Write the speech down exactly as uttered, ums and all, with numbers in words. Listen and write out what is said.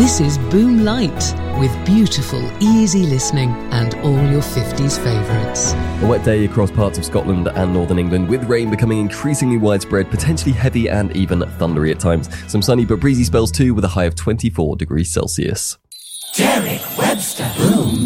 This is Boom Light, with beautiful, easy listening and all your fifties favourites. A wet day across parts of Scotland and northern England, with rain becoming increasingly widespread, potentially heavy and even thundery at times. Some sunny but breezy spells too, with a high of twenty-four degrees Celsius. Derek Webster. Boom.